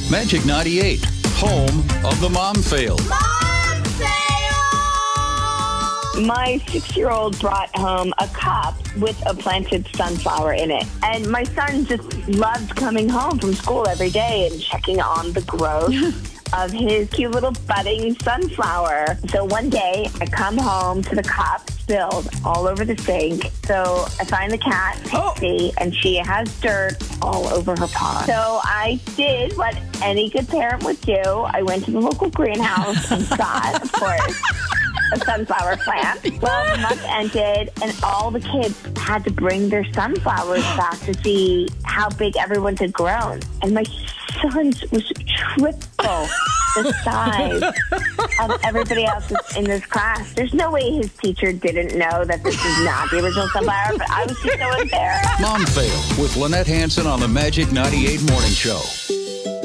Magic 98, home of the mom fail. Mom fail! My 6-year-old brought home a cup with a planted sunflower in it. And my son just loved coming home from school every day and checking on the growth of his cute little budding sunflower. So one day I come home to the cup spilled all over the sink. So I find the cat, Pixie, and she has dirt all over her paw. So I did what any good parent would do. I went to the local greenhouse and got, of course, a sunflower plant. Well, the month ended, and all the kids had to bring their sunflowers back to see how big everyone's had grown. And my son's was triple the size of everybody else in this class. There's no way his teacher didn't know that this is not the original sunflower, but I was just so embarrassed. Mom fail with Lynette Hanson on the Magic 98 Morning Show.